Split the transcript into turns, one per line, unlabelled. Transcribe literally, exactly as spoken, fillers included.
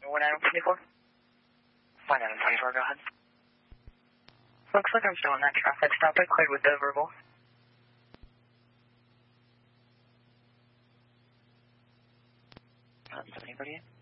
one nine twenty-four? one nine twenty-four, go ahead. Looks like I'm still in that traffic stop. I cleared with the verbal. That's anybody?